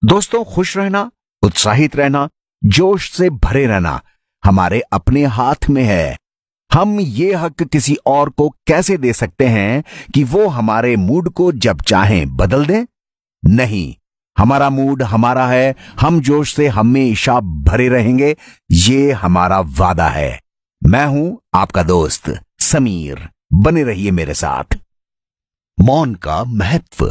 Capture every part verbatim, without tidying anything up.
दोस्तों, खुश रहना, उत्साहित रहना, जोश से भरे रहना हमारे अपने हाथ में है। हम ये हक किसी और को कैसे दे सकते हैं कि वो हमारे मूड को जब चाहें बदल दें? नहीं, हमारा मूड हमारा है, हम जोश से हमेशा भरे रहेंगे, ये हमारा वादा है। मैं हूं आपका दोस्त समीर, बने रहिए मेरे साथ। मौन का महत्व।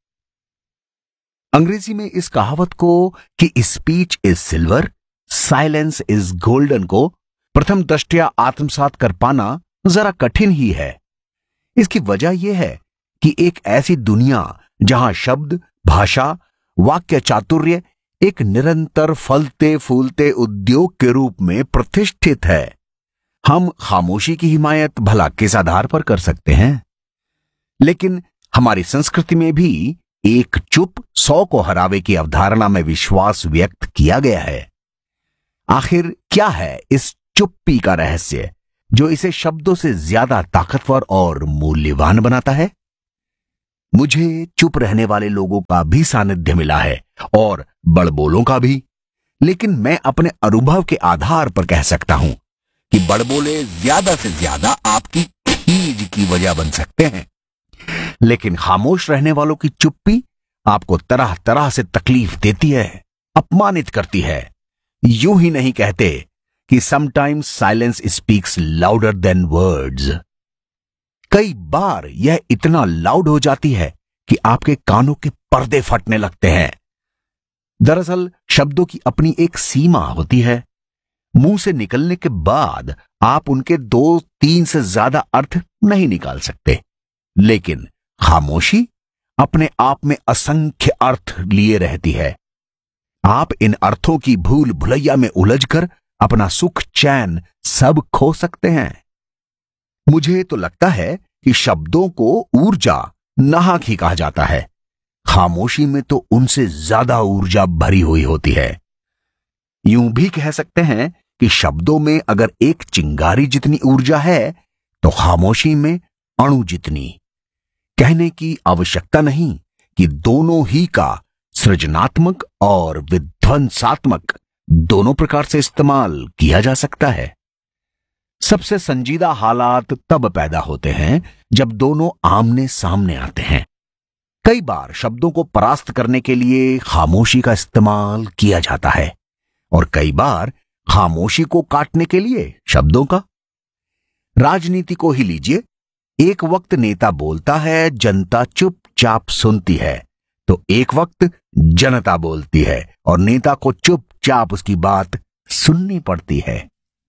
अंग्रेजी में इस कहावत को कि speech is silver, silence is golden को प्रथम दृष्टया आत्मसात कर पाना जरा कठिन ही है। इसकी वजह यह है कि एक ऐसी दुनिया जहां शब्द, भाषा, वाक्य चातुर्य एक निरंतर फलते फूलते उद्योग के रूप में प्रतिष्ठित है, हम खामोशी की हिमायत भला किस आधार पर कर सकते हैं? लेकिन हमारी संस्कृति में भी एक चुप सौ को हरावे की अवधारणा में विश्वास व्यक्त किया गया है। आखिर क्या है इस चुप्पी का रहस्य जो इसे शब्दों से ज्यादा ताकतवर और मूल्यवान बनाता है? मुझे चुप रहने वाले लोगों का भी सानिध्य मिला है और बड़बोलों का भी, लेकिन मैं अपने अनुभव के आधार पर कह सकता हूं कि बड़बोले ज्यादा से ज्यादा आपकी खीज की वजह बन सकते हैं, लेकिन खामोश रहने वालों की चुप्पी आपको तरह तरह से तकलीफ देती है, अपमानित करती है। यूं ही नहीं कहते कि sometimes silence speaks louder than words. कई बार यह इतना लाउड हो जाती है कि आपके कानों के पर्दे फटने लगते हैं। दरअसल शब्दों की अपनी एक सीमा होती है। मुंह से निकलने के बाद आप उनके दो तीन से ज्यादा अर्थ नहीं निकाल सकते, लेकिन खामोशी अपने आप में असंख्य अर्थ लिए रहती है। आप इन अर्थों की भूल भुलैया में उलझकर अपना सुख चैन सब खो सकते हैं। मुझे तो लगता है कि शब्दों को ऊर्जा नाहक ही कहा जाता है। खामोशी में तो उनसे ज्यादा ऊर्जा भरी हुई होती है। यूं भी कह सकते हैं कि शब्दों में अगर एक चिंगारी जितनी ऊर्जा है तो खामोशी में अणु जितनी। कहने की आवश्यकता नहीं कि दोनों ही का सृजनात्मक और विध्वंसात्मक दोनों प्रकार से इस्तेमाल किया जा सकता है। सबसे संजीदा हालात तब पैदा होते हैं जब दोनों आमने सामने आते हैं। कई बार शब्दों को परास्त करने के लिए खामोशी का इस्तेमाल किया जाता है और कई बार खामोशी को काटने के लिए शब्दों का। राजनीति को ही लीजिए, एक वक्त नेता बोलता है, जनता चुपचाप सुनती है, तो एक वक्त जनता बोलती है और नेता को चुपचाप उसकी बात सुननी पड़ती है।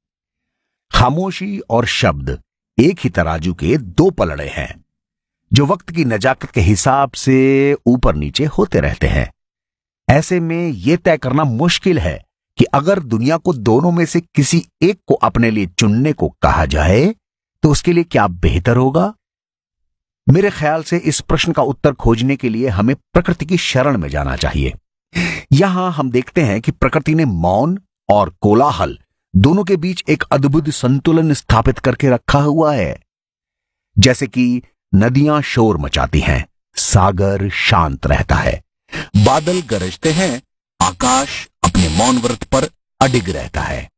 खामोशी और शब्द एक ही तराजू के दो पलड़े हैं जो वक्त की नजाकत के हिसाब से ऊपर नीचे होते रहते हैं। ऐसे में यह तय करना मुश्किल है कि अगर दुनिया को दोनों में से किसी एक को अपने लिए चुनने को कहा जाए तो उसके लिए क्या बेहतर होगा? मेरे ख्याल से इस प्रश्न का उत्तर खोजने के लिए हमें प्रकृति की शरण में जाना चाहिए। यहां हम देखते हैं कि प्रकृति ने मौन और कोलाहल दोनों के बीच एक अद्भुत संतुलन स्थापित करके रखा हुआ है। जैसे कि नदियां शोर मचाती हैं, सागर शांत रहता है, बादल गरजते हैं, आकाश अपने मौन व्रत पर अडिग रहता है,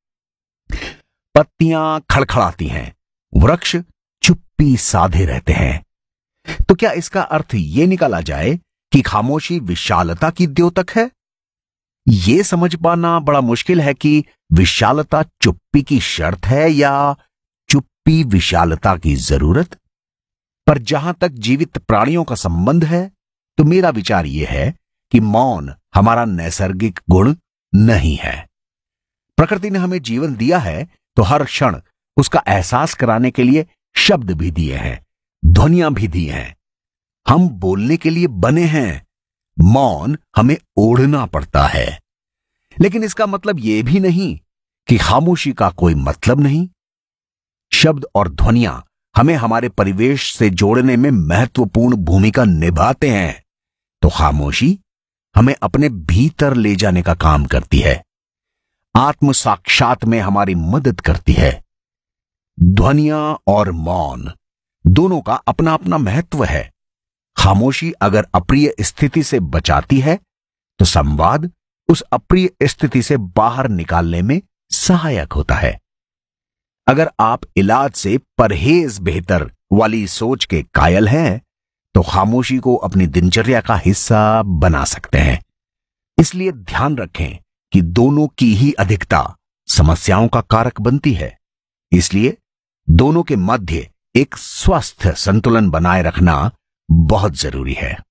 पत्तियां खड़खड़ाती हैं, वृक्ष चुप्पी साधे रहते हैं। तो क्या इसका अर्थ यह निकाला जाए कि खामोशी विशालता की द्योतक है? यह समझ पाना बड़ा मुश्किल है कि विशालता चुप्पी की शर्त है या चुप्पी विशालता की जरूरत। पर जहां तक जीवित प्राणियों का संबंध है तो मेरा विचार यह है कि मौन हमारा नैसर्गिक गुण नहीं है। प्रकृति ने हमें जीवन दिया है तो हर क्षण उसका एहसास कराने के लिए शब्द भी दिए हैं, ध्वनियां भी दी हैं। हम बोलने के लिए बने हैं, मौन हमें ओढ़ना पड़ता है। लेकिन इसका मतलब यह भी नहीं कि खामोशी का कोई मतलब नहीं। शब्द और ध्वनियां हमें हमारे परिवेश से जोड़ने में महत्वपूर्ण भूमिका निभाते हैं, तो खामोशी हमें अपने भीतर ले जाने का काम करती है, आत्म साक्षात में हमारी मदद करती है। ध्वनियां और मौन दोनों का अपना अपना महत्व है। खामोशी अगर अप्रिय स्थिति से बचाती है तो संवाद उस अप्रिय स्थिति से बाहर निकालने में सहायक होता है। अगर आप इलाज से परहेज बेहतर वाली सोच के कायल हैं, तो खामोशी को अपनी दिनचर्या का हिस्सा बना सकते हैं। इसलिए ध्यान रखें कि दोनों की ही अधिकता समस्याओं का कारक बनती है। इसलिए दोनों के मध्य एक स्वस्थ संतुलन बनाए रखना बहुत जरूरी है।